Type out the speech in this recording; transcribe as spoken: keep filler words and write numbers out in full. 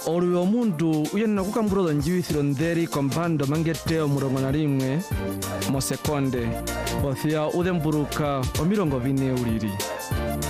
Oluyo omuntu uyenna kukambuloza njiwisiro nderi kompando mangeteo murongo na limwe mo sekonde othia udhemburuka omirongo vine uliri.